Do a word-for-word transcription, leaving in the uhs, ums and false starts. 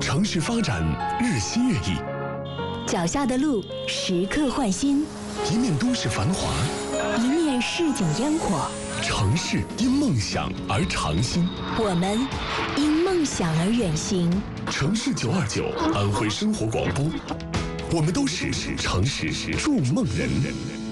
城市发展日新月异， 脚下的路时刻换新， 一面都市繁华， 一面市井烟火。 城市因梦想而长新， 我们因梦想而远行。 城市九二九，安徽生活广播，我们都是城市筑梦人。